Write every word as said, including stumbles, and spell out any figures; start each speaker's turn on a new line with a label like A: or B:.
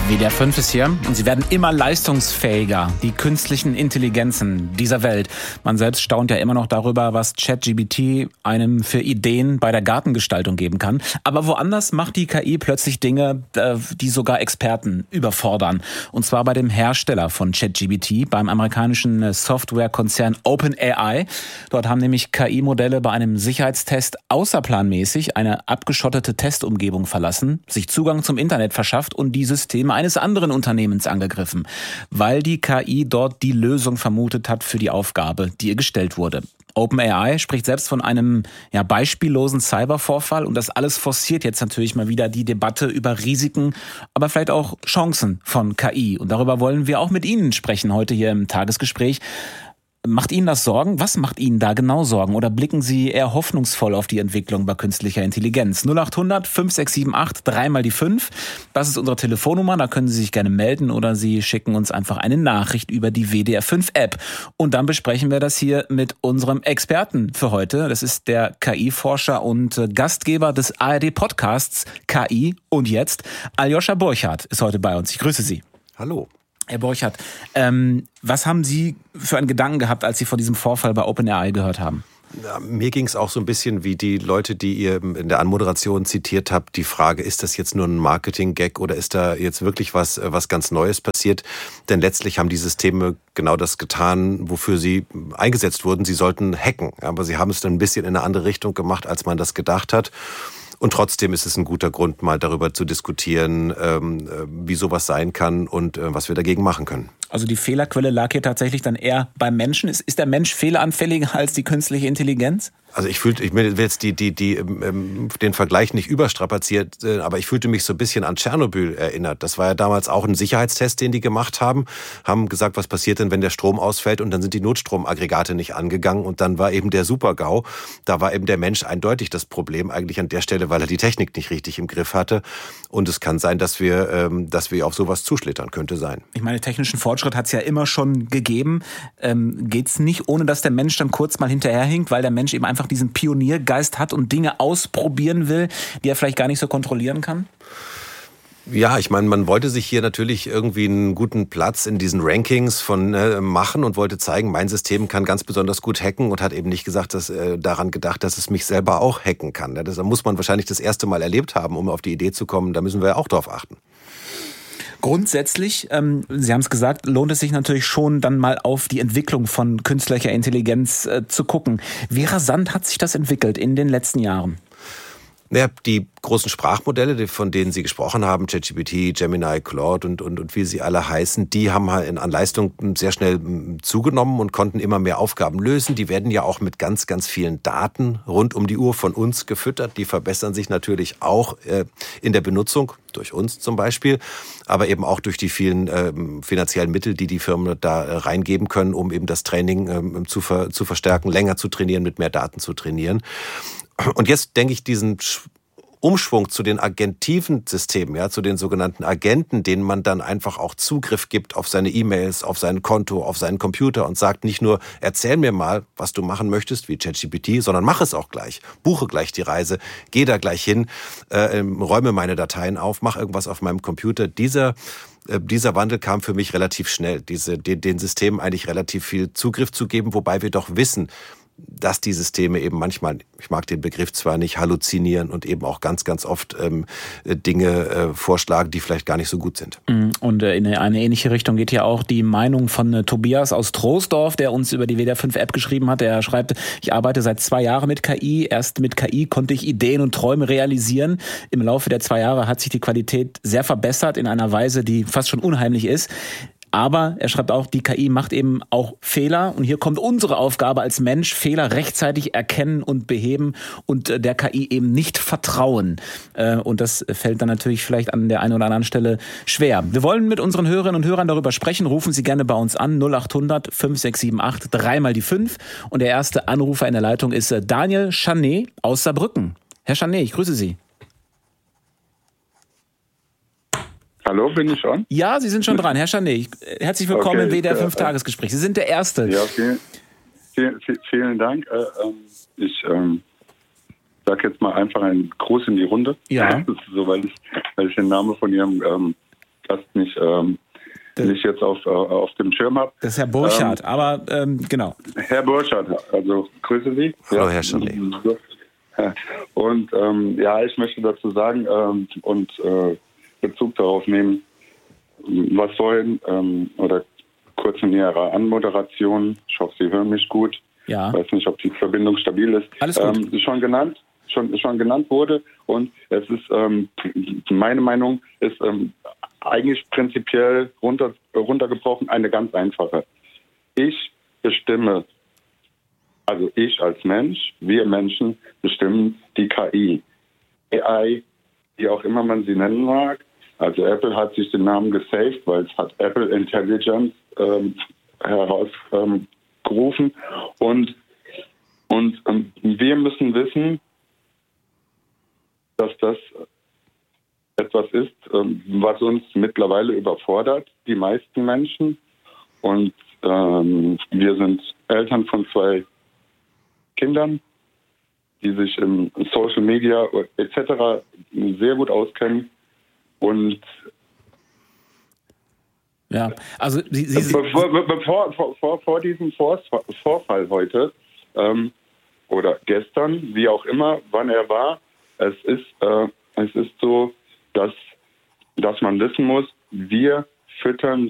A: W D R fünf ist hier und sie werden immer leistungsfähiger, die künstlichen Intelligenzen dieser Welt. Man selbst staunt ja immer noch darüber, was ChatGPT einem für Ideen bei der Gartengestaltung geben kann. Aber woanders macht die K I plötzlich Dinge, die sogar Experten überfordern. Und zwar bei dem Hersteller von ChatGPT, beim amerikanischen Softwarekonzern OpenAI. Dort haben nämlich K I-Modelle bei einem Sicherheitstest außerplanmäßig eine abgeschottete Testumgebung verlassen, sich Zugang zum Internet verschafft und die Systeme eines anderen Unternehmens angegriffen, weil die K I dort die Lösung vermutet hat für die Aufgabe, die ihr gestellt wurde. OpenAI spricht selbst von einem ja, beispiellosen Cybervorfall und das alles forciert jetzt natürlich mal wieder die Debatte über Risiken, aber vielleicht auch Chancen von K I. Und darüber wollen wir auch mit Ihnen sprechen heute hier im Tagesgespräch. Macht Ihnen das Sorgen? Was macht Ihnen da genau Sorgen? Oder blicken Sie eher hoffnungsvoll auf die Entwicklung bei künstlicher Intelligenz? null acht hundert fünf sechs sieben acht drei mal die fünf. Das ist unsere Telefonnummer, da können Sie sich gerne melden oder Sie schicken uns einfach eine Nachricht über die W D R fünf App. Und dann besprechen wir das hier mit unserem Experten für heute. Das ist der K I-Forscher und Gastgeber des A R D-Podcasts K I und jetzt. Aljoscha Burchardt ist heute bei uns. Ich grüße Sie.
B: Hallo.
A: Herr Burchardt, ähm, was haben Sie für einen Gedanken gehabt, als Sie von diesem Vorfall bei OpenAI gehört haben?
B: Ja, mir ging es auch so ein bisschen wie die Leute, die ihr in der Anmoderation zitiert habt. Die Frage, ist das jetzt nur ein Marketing-Gag oder ist da jetzt wirklich was, was ganz Neues passiert? Denn letztlich haben die Systeme genau das getan, wofür sie eingesetzt wurden. Sie sollten hacken, aber sie haben es dann ein bisschen in eine andere Richtung gemacht, als man das gedacht hat. Und trotzdem ist es ein guter Grund, mal darüber zu diskutieren, ähm, wie sowas sein kann und äh, was wir dagegen machen können.
A: Also die Fehlerquelle lag hier tatsächlich dann eher beim Menschen. Ist, ist der Mensch fehleranfälliger als die künstliche Intelligenz?
B: Also ich fühlte, ich will jetzt die, die, die, ähm, den Vergleich nicht überstrapaziert, äh, aber ich fühlte mich so ein bisschen an Tschernobyl erinnert. Das war ja damals auch ein Sicherheitstest, den die gemacht haben. Haben gesagt, was passiert denn, wenn der Strom ausfällt, und dann sind die Notstromaggregate nicht angegangen und dann war eben der Super-GAU. Da war eben der Mensch eindeutig das Problem eigentlich an der Stelle, weil er die Technik nicht richtig im Griff hatte. Und es kann sein, dass wir, ähm, dass wir auf sowas zuschlittern, könnte sein.
A: Ich meine, technischen Fortschritt hat es ja immer schon gegeben. Ähm, geht's nicht, ohne dass der Mensch dann kurz mal hinterherhinkt, weil der Mensch eben einfach diesen Pioniergeist hat und Dinge ausprobieren will, die er vielleicht gar nicht so kontrollieren kann?
B: Ja, ich meine, man wollte sich hier natürlich irgendwie einen guten Platz in diesen Rankings von äh, machen und wollte zeigen, mein System kann ganz besonders gut hacken und hat eben nicht gesagt, dass äh, daran gedacht, dass es mich selber auch hacken kann. Das muss man wahrscheinlich das erste Mal erlebt haben, um auf die Idee zu kommen. Da müssen wir ja auch drauf achten.
A: Grundsätzlich, ähm, Sie haben es gesagt, lohnt es sich natürlich schon, dann mal auf die Entwicklung von künstlicher Intelligenz äh, zu gucken. Wie rasant hat sich das entwickelt in den letzten Jahren?
B: Naja, die großen Sprachmodelle, von denen Sie gesprochen haben, ChatGPT, Gemini, Claude und, und, und wie sie alle heißen, die haben halt an Leistung sehr schnell zugenommen und konnten immer mehr Aufgaben lösen. Die werden ja auch mit ganz, ganz vielen Daten rund um die Uhr von uns gefüttert. Die verbessern sich natürlich auch äh, in der Benutzung, durch uns zum Beispiel, aber eben auch durch die vielen äh, finanziellen Mittel, die die Firmen da äh, reingeben können, um eben das Training äh, zu, ver, zu verstärken, länger zu trainieren, mit mehr Daten zu trainieren. Und jetzt denke ich, diesen Umschwung zu den agentiven Systemen, ja, zu den sogenannten Agenten, denen man dann einfach auch Zugriff gibt auf seine E-Mails, auf sein Konto, auf seinen Computer und sagt nicht nur, erzähl mir mal, was du machen möchtest, wie ChatGPT, sondern mach es auch gleich. Buche gleich die Reise, geh da gleich hin, äh, räume meine Dateien auf, mach irgendwas auf meinem Computer. Dieser äh, dieser Wandel kam für mich relativ schnell, diese, den, den Systemen eigentlich relativ viel Zugriff zu geben, wobei wir doch wissen, dass die Systeme eben manchmal, ich mag den Begriff zwar nicht, halluzinieren und eben auch ganz, ganz oft ähm, Dinge äh, vorschlagen, die vielleicht gar nicht so gut sind.
A: Und äh, in eine ähnliche Richtung geht ja auch die Meinung von äh, Tobias aus Troisdorf, der uns über die W D R fünf App geschrieben hat. Er schreibt, ich arbeite seit zwei Jahren mit K I. Erst mit K I konnte ich Ideen und Träume realisieren. Im Laufe der zwei Jahre hat sich die Qualität sehr verbessert in einer Weise, die fast schon unheimlich ist. Aber er schreibt auch, die K I macht eben auch Fehler. Und hier kommt unsere Aufgabe als Mensch, Fehler rechtzeitig erkennen und beheben und der K I eben nicht vertrauen. Und das fällt dann natürlich vielleicht an der einen oder anderen Stelle schwer. Wir wollen mit unseren Hörerinnen und Hörern darüber sprechen. Rufen Sie gerne bei uns an, null acht hundert fünf sechs sieben acht drei mal die fünf. Und der erste Anrufer in der Leitung ist Daniel Chanet aus Saarbrücken. Herr Chanet, ich grüße Sie.
C: Hallo, bin ich schon?
A: Ja, Sie sind schon dran. Herr Chanet, herzlich willkommen
C: okay,
A: im W D R fünf
C: äh,
A: Tagesgespräch. Sie sind der Erste.
C: Ja, vielen, vielen, vielen Dank. Äh, ähm, ich ähm, sage jetzt mal einfach einen Gruß in die Runde.
A: Ja.
C: so, weil, ich, weil ich den Namen von Ihrem ähm, fast nicht, ähm, nicht jetzt auf, äh, auf dem Schirm habe.
A: Das ist Herr Burchardt, ähm, aber ähm, genau.
C: Herr Burchardt, also grüße Sie.
B: Hallo,
C: ja.
B: Herr Scholli.
C: Und ähm, ja, ich möchte dazu sagen ähm, und äh, Bezug darauf nehmen, was vorhin ähm, oder kurz in Ihrer Anmoderation, ich hoffe, Sie hören mich gut.
A: Ja.
C: Ich weiß nicht, ob die Verbindung stabil ist.
A: Alles gut.
C: Ähm, schon genannt, schon, schon genannt wurde. Und es ist, ähm, meine Meinung ist ähm, eigentlich prinzipiell runter, runtergebrochen eine ganz einfache. Ich bestimme, also ich als Mensch, wir Menschen bestimmen die K I. A I, wie auch immer man sie nennen mag. Also Apple hat sich den Namen gesaved, weil es hat Apple Intelligence ähm, herausgerufen. Ähm, und und ähm, wir müssen wissen, dass das etwas ist, ähm, was uns mittlerweile überfordert, die meisten Menschen. Und ähm, wir sind Eltern von zwei Kindern, die sich im Social Media et cetera sehr gut auskennen. Und
A: ja, also Sie, Sie
C: bevor, bevor, vor, vor diesem Vorfall heute ähm, oder gestern, wie auch immer, wann er war, es ist, äh, es ist so, dass, dass man wissen muss, wir füttern